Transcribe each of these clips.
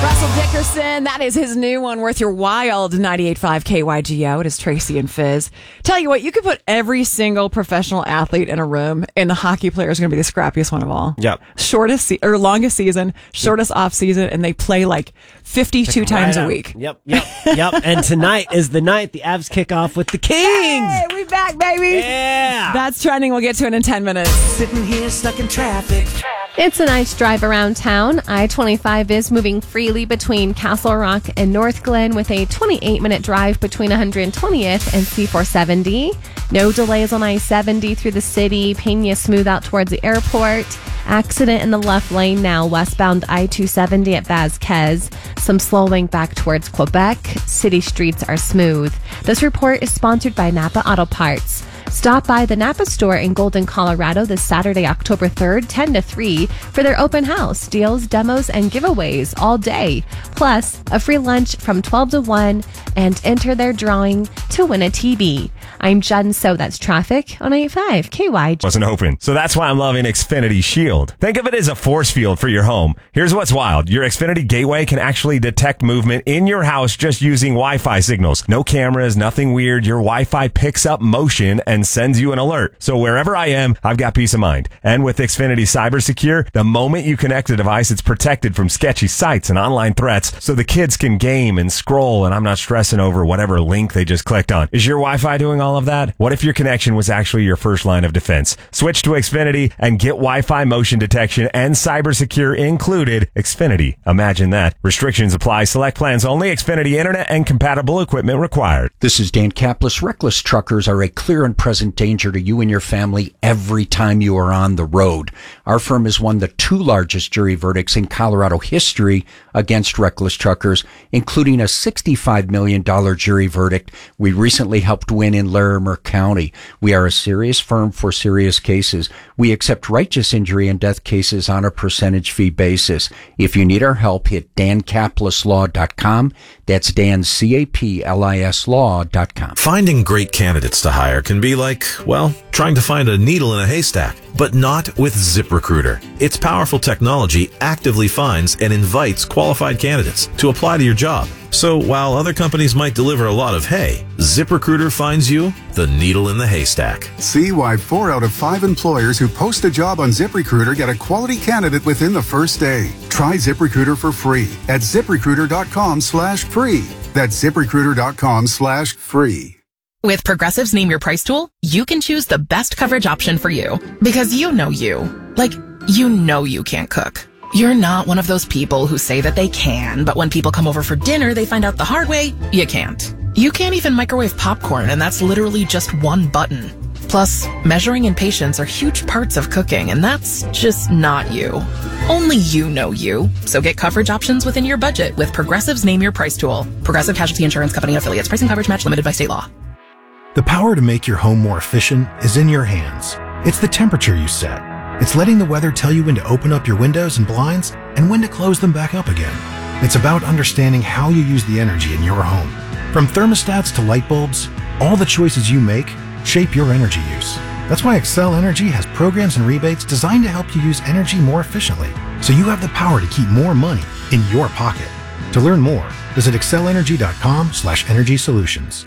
Russell Dickerson, that is his new one, Worth Your Wild, 98.5 KYGO. It is Tracy and Fizz. Tell you what, you could put every single professional athlete in a room, and the hockey player is going to be the scrappiest one of all. Yep. Longest season, shortest off season, and they play like 52 times a week. Yep. And tonight is the night the Avs kick off with the Kings. Hey, we back, baby. Yeah. That's trending. We'll get to it in 10 minutes. Sitting here stuck in traffic. It's a nice drive around town. I-25 is moving freely between Castle Rock and North Glen with a 28-minute drive between 120th and C470. No delays on I-70 through the city. Pena smooth out towards the airport. Accident in the left lane now, westbound I-270 at Vasquez. Some slowing back towards Quebec. City streets are smooth. This report is sponsored by Napa Auto Parts. Stop by the Napa store in Golden, Colorado this Saturday, October 3rd, 10 to 3 for their open house, deals, demos, and giveaways all day. Plus, a free lunch from 12 to 1 and enter their drawing to win a TV. I'm Jen, so that's traffic on 85 KY. Wasn't open. So that's why I'm loving Xfinity Shield. Think of it as a force field for your home. Here's what's wild. Your Xfinity Gateway can actually detect movement in your house just using Wi-Fi signals. No cameras, nothing weird. Your Wi-Fi picks up motion and sends you an alert. So wherever I am, I've got peace of mind. And with Xfinity Cyber Secure, the moment you connect a device, it's protected from sketchy sites and online threats so the kids can game and scroll and I'm not stressing over whatever link they just clicked on. Is your Wi-Fi doing all of that? What if your connection was actually your first line of defense? Switch to Xfinity and get Wi-Fi motion detection and cyber secure included. Xfinity. Imagine that. Restrictions apply. Select plans only. Xfinity Internet and compatible equipment required. This is Dan Kaplis. Reckless truckers are a clear and present danger to you and your family every time you are on the road. Our firm has won the 2 largest jury verdicts in Colorado history against reckless truckers, including a $65 million jury verdict we recently helped win in Larimer County. We are a serious firm for serious cases. We accept righteous injury and death cases on a percentage fee basis. If you need our help, hit dancaplisslaw.com. That's dancaplis.com. Finding great candidates to hire can be like, well, trying to find a needle in a haystack, but not with ZipRecruiter. Its powerful technology actively finds and invites qualified candidates to apply to your job. So while other companies might deliver a lot of hay, ZipRecruiter finds you the needle in the haystack. See why 4 out of 5 employers who post a job on ZipRecruiter get a quality candidate within the first day. Try ZipRecruiter for free at ZipRecruiter.com/free. That's ZipRecruiter.com/free. With Progressive's Name Your Price tool, you can choose the best coverage option for you. Because you know you. Like, you know you can't cook. You're not one of those people who say that they can, but when people come over for dinner, they find out the hard way, you can't. You can't even microwave popcorn, and that's literally just one button. Plus, measuring and patience are huge parts of cooking, and that's just not you. Only you know you. So get coverage options within your budget with Progressive's Name Your Price tool. Progressive Casualty Insurance Company and affiliates. Price and coverage match limited by state law. The power to make your home more efficient is in your hands. It's the temperature you set. It's letting the weather tell you when to open up your windows and blinds and when to close them back up again. It's about understanding how you use the energy in your home. From thermostats to light bulbs, all the choices you make shape your energy use. That's why Excel Energy has programs and rebates designed to help you use energy more efficiently, so you have the power to keep more money in your pocket. To learn more, visit excelenergy.com/energy solutions.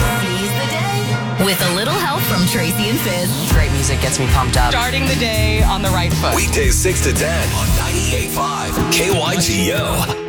With a little help from Tracy and Fizz. Great music gets me pumped up. Starting the day on the right foot. Weekdays 6 to 10 on 98.5 KYGO.